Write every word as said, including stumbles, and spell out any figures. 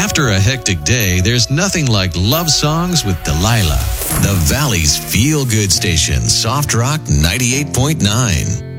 After a hectic day, there's nothing like love songs with Delilah. The Valley's feel-good station, Soft Rock ninety-eight point nine.